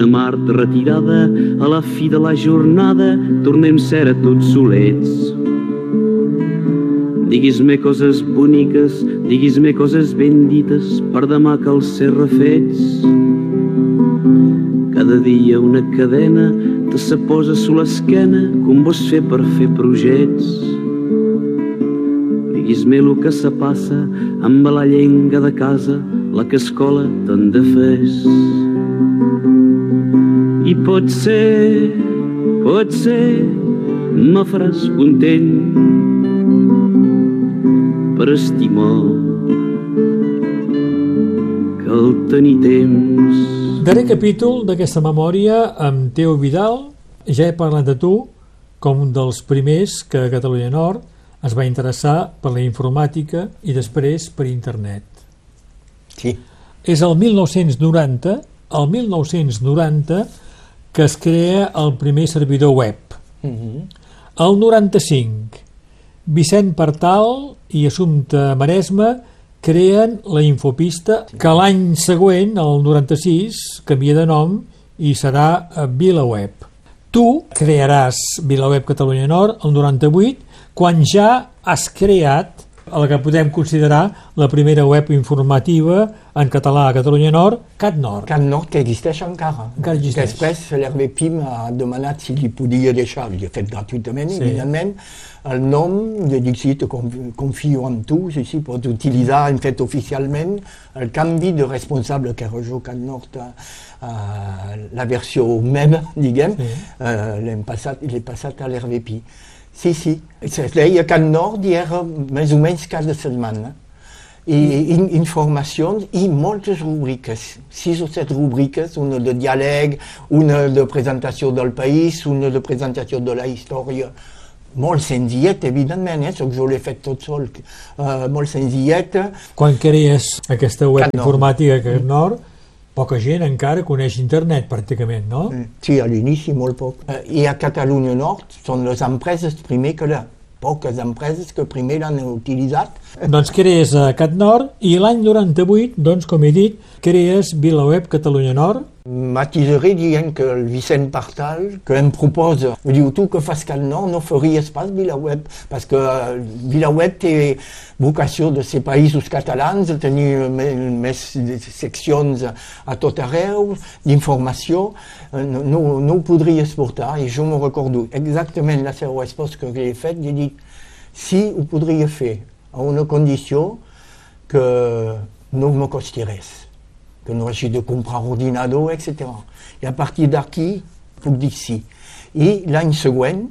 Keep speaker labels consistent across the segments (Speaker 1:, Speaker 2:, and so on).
Speaker 1: una Mart retirada, a la fi de la jornada tornem ser a tots solets. Diguis-me coses boniques, diguis-me coses ben dites, per demà cal ser refets. Cada dia una cadena te se posa a l'esquena, com vols fer per fer projets. Diguis-me lo que se passa amb la llenga de casa, la que escola tant de fes. I pot ser, me faràs content per estimar que el tenir temps.
Speaker 2: Darrer capítol d'aquesta memòria amb Teo Vidal. Ja he parlat de tu com un dels primers que a Catalunya Nord es va interessar per la informàtica i després per internet.
Speaker 3: Sí.
Speaker 2: És el 1990, que es crea el primer servidor web. El 95, Vicent Partal i Assumpta Maresma creen la Infopista, que l'any següent, el 96, canvia de nom i serà VilaWeb. Tu crearàs VilaWeb Catalunya Nord el 98, quan ja has creat el que podem considerar la primera web informativa en català a Catalunya Nord, CatNord.
Speaker 3: CatNord, que existeix encara.
Speaker 2: Encara existeix.
Speaker 3: Després l'RVP m'ha demanat si li podia deixar, l'he fet gratuïtament, evidentment, el nom, jo dic sí, confio en tu, si pots utilitzar, hem fet oficialment el canvi de responsable que era jo CatNord, la versió meva, diguem, l'he passat a l'RVP. Sí, es deia CatNord i era més o menys cada setmana. I informacions i moltes rubriques, 6 o 7 rubriques, una de diàleg, una de presentació del país, una de presentació de la història. Molt senzillet, evidentment, jo l'he fet tot sol, molt senzillet.
Speaker 2: Quan crees aquesta web informàtica CatNord, poca gent encara coneix internet, pràcticament, no?
Speaker 3: Sí, a l'inici molt poc. I a Catalunya Nord són les empreses primer que poques empreses que primer l'han utilitzat.
Speaker 2: Doncs crees CatNord i l'any 98, doncs, com he dit, crees VilaWeb Catalunya Nord.
Speaker 3: Matisaré dient que el Vicent Partal, que em proposa, em diu, tu que fas CatNord no faries pas VilaWeb, perquè VilaWeb té vocació de ser països catalans, de tenir més seccions a tot arreu, d'informació, no ho podries portar, i jo me recordo exactament la seva resposta que he fet, he dit, sí, ho podria fer, a una condició que no me costi res, que no hagi de comprar ordinador, etc. I a partir d'aquí puc dir sí. I l'any següent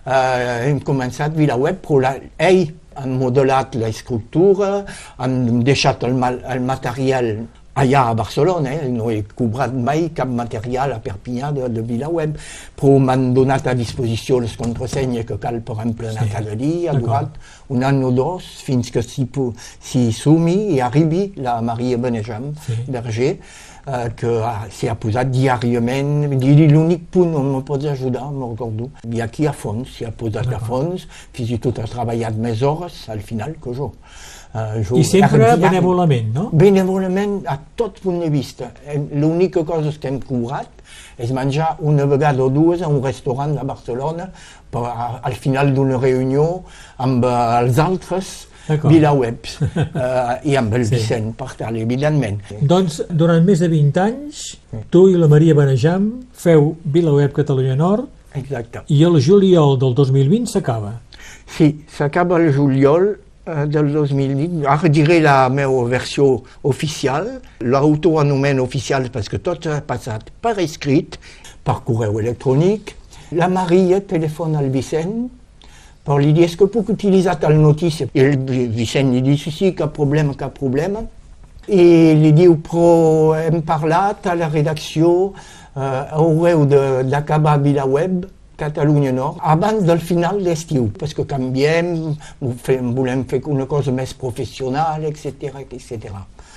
Speaker 3: hem començat VilaWeb, però ell ha modelat l'estructura, han deixat el material allà a Barcelona, no he cobrat mai cap material a Perpinyà de VilaWeb, però m'han donat a disposició les contrasenyes que cal per emplenar cada dia, durant un any o dos, fins que s'hi sumi i arribi la Maria Benejam, Berger, que s'hi ha posat diàriament, l'únic punt on me pots ajudar, me'n recordo, i aquí a fons, s'hi ha posat a fons, fins i tot ha treballat més hores al final que jo.
Speaker 2: I sempre benèvolament, no?
Speaker 3: Benèvolament a tot punt de vista. L'única cosa que hem cobrat és menjar una vegada o dues a un restaurant a Barcelona al final d'una reunió amb els altres VilaWebs i amb el Vicent Partal, evidentment.
Speaker 2: Doncs durant més de 20 anys tu i la Maria Benejam feu VilaWeb Catalunya Nord.
Speaker 3: Exacte.
Speaker 2: I el juliol del 2020 s'acaba.
Speaker 3: Sí, s'acaba el juliol del 2020. Ara diré la meva versió oficial. L'autoanomen oficial perquè tot ha passat per escrit, per correu electrònic. La Maria telefona al Vicent per li dir que puc utilitzar tal notícia. El Vicent li diu sí, cap problema. I li diu, però hem parlat a la redacció, haureu d'acabar VilaWeb Catalunya Nord abans del final d'estiu, perquè canviem, volem fer una cosa més professional, etc.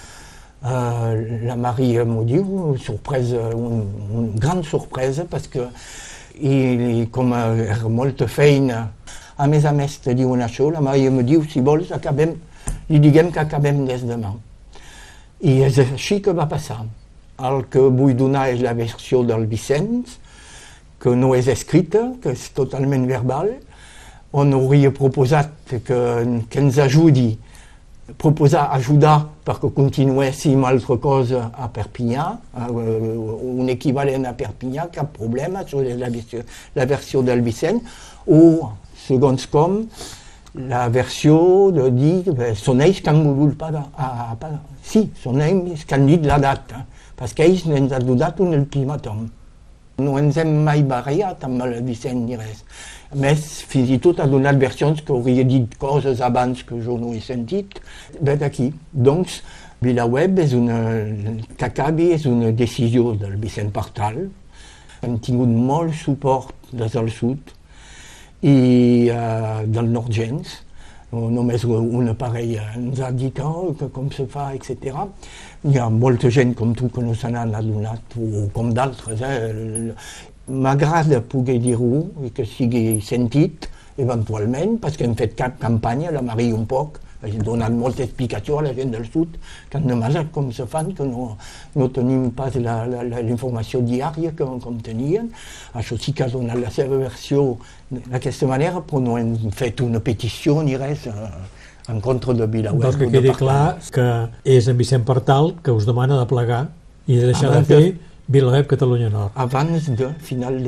Speaker 3: La Maria m'ho diu, una gran sorpresa, perquè com era molta feina, a més te diuen això, la Maria me diu, si vols, li diguem que acabem des demà. I és així que va passar. El que vull donar és la versió del Vicenç, que no és escrita, que és totalment verbal, on hauria proposat que ens ajudi, ajudar perquè continuéssim altra cosa a Perpinyà, un equivalent a Perpinyà, cap problema, això és la versió del Vicenç, o, segons com, la versió de dir, són ells que han volgut sí, són ells que han dit la data, perquè ells ens han donat un ultimàtum. No ens hem mai barallat amb el Vicenç ni res. A més, fins i tot ha donat versions que hauria dit coses abans que jo no he sentit. Vet aquí. Doncs, VilaWeb és una decisió del Vicent Partal. Hem tingut molt suport des del sud i del nord gens. Només una parella ens ha dit com se fa, etc. Hi ha molta gent com tu que no se n'han adonat, o com d'altres. M'agrada poder dir-ho i que sigui sentit, eventualment, perquè hem fet cap campanya, la Maria un poc, ha donat molta explicació a la gent del sud, que han demanat com se fan, que no tenim pas la informació diària com tenien. Això sí que ha donat la seva versió d'aquesta manera, però no hem fet una petició ni res en contra de VilaWeb.
Speaker 2: Doncs que quedi clar que és en Vicent Partal que us demana de plegar i de deixar de fer VilaWeb Catalunya Nord.
Speaker 3: Abans de final